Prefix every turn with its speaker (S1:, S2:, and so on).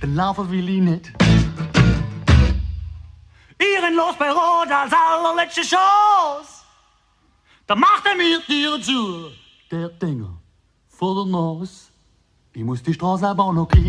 S1: dann laufen will ich nicht. Ehrenlos bei Rot als allerletzte Chance. Da macht mir die Türe zu. Der Dinger vor der Nase. Ich muss die Straße aber auch noch kriegen.